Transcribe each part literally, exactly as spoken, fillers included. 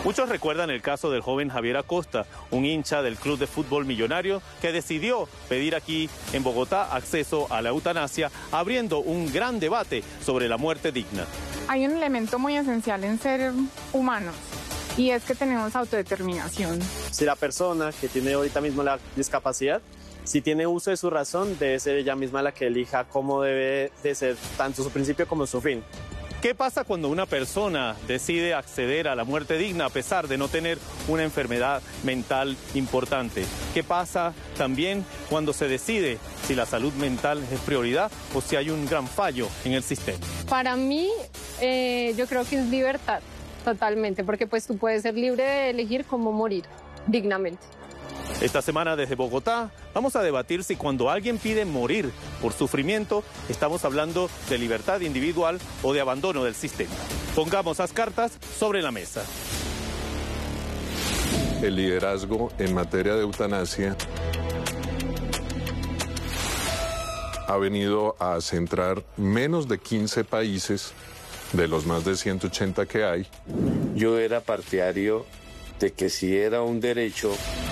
Muchos recuerdan el caso del joven Javier Acosta, un hincha del Club de Fútbol Millonario que decidió pedir aquí en Bogotá acceso a la eutanasia, abriendo un gran debate sobre la muerte digna. Hay un elemento muy esencial en ser humanos y es que tenemos autodeterminación. Si la persona que tiene ahorita mismo la discapacidad, si tiene uso de su razón, debe ser ella misma la que elija cómo debe de ser tanto su principio como su fin. ¿Qué pasa cuando una persona decide acceder a la muerte digna a pesar de no tener una enfermedad mental importante? ¿Qué pasa también cuando se decide si la salud mental es prioridad o si hay un gran fallo en el sistema? Para mí, eh, yo creo que es libertad, totalmente, porque pues tú puedes ser libre de elegir cómo morir dignamente. Esta semana desde Bogotá vamos a debatir si cuando alguien pide morir por sufrimiento estamos hablando de libertad individual o de abandono del sistema. Pongamos las cartas sobre la mesa. El liderazgo en materia de eutanasia ha venido a centrar menos de quince países de los más de ciento ochenta que hay. Yo era partidario de que si era un derecho,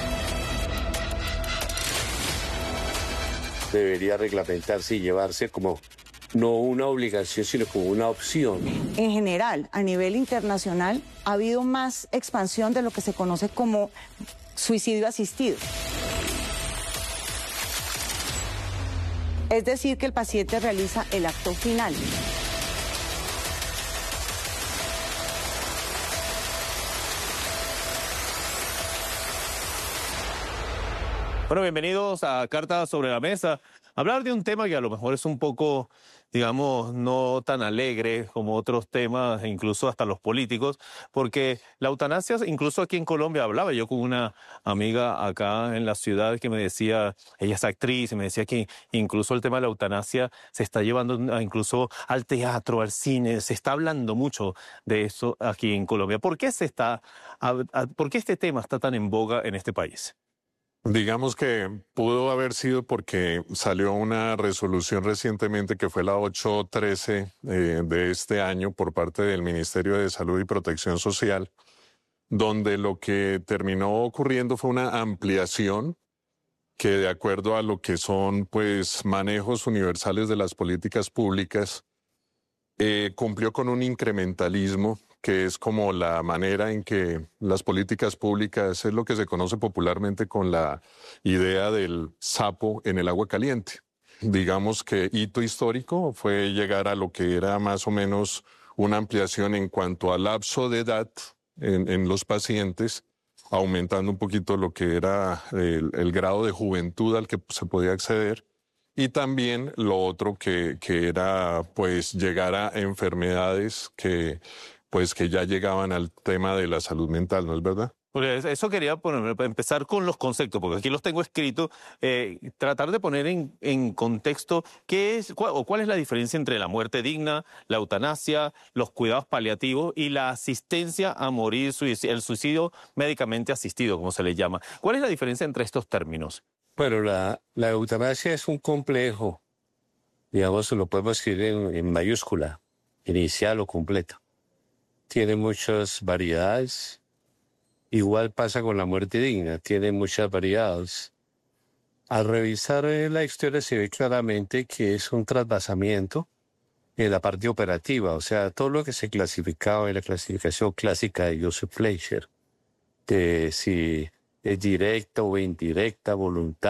debería reglamentarse y llevarse como no una obligación, sino como una opción. En general, a nivel internacional, ha habido más expansión de lo que se conoce como suicidio asistido. Es decir, que el paciente realiza el acto final. Bueno, bienvenidos a Cartas sobre la Mesa. Hablar de un tema que a lo mejor es un poco, digamos, no tan alegre como otros temas, incluso hasta los políticos, porque la eutanasia, incluso aquí en Colombia, hablaba yo con una amiga acá en la ciudad que me decía, ella es actriz, y me decía que incluso el tema de la eutanasia se está llevando a, incluso al teatro, al cine, se está hablando mucho de eso aquí en Colombia. ¿Por qué se está, a, a, por qué este tema está tan en boga en este país? Digamos que pudo haber sido porque salió una resolución recientemente que fue la ocho trece eh, de este año por parte del Ministerio de Salud y Protección Social, donde lo que terminó ocurriendo fue una ampliación que, de acuerdo a lo que son pues manejos universales de las políticas públicas, eh, cumplió con un incrementalismo que es como la manera en que las políticas públicas es lo que se conoce popularmente con la idea del sapo en el agua caliente. Digamos que hito histórico fue llegar a lo que era más o menos una ampliación en cuanto al lapso de edad en, en los pacientes, aumentando un poquito lo que era el, el grado de juventud al que se podía acceder. Y también lo otro que, que era pues llegar a enfermedades que pues que ya llegaban al tema de la salud mental, ¿no es verdad? Porque eso quería poner, para empezar con los conceptos, porque aquí los tengo escritos, eh, tratar de poner en, en contexto qué es cuál, o cuál es la diferencia entre la muerte digna, la eutanasia, los cuidados paliativos y la asistencia a morir, el suicidio médicamente asistido, como se le llama. ¿Cuál es la diferencia entre estos términos? Bueno, la, la eutanasia es un complejo, digamos, lo podemos escribir en, en mayúscula, inicial o completa. Tiene muchas variedades. Igual pasa con la muerte digna, tiene muchas variedades. Al revisar la historia se ve claramente que es un trasvasamiento en la parte operativa, o sea, todo lo que se clasificaba en la clasificación clásica de Joseph Fleischer, de si es directa o indirecta, voluntaria.